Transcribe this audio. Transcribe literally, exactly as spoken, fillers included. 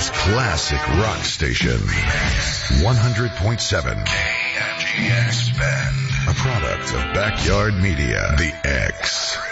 America's classic rock station. one hundred point seven K M G X Bend. A product of Backyard Media. The X.